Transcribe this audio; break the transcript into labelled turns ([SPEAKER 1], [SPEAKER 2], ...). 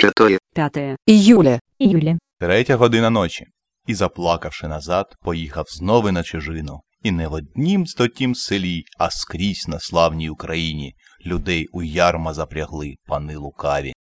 [SPEAKER 1] 24
[SPEAKER 2] 5 июля.
[SPEAKER 3] Третя година ночі. І, заплакавши назад, поїхав знову на чужину. І не в однім стотім селі, а скрізь на славній Україні людей у ярма запрягли пани лукаві.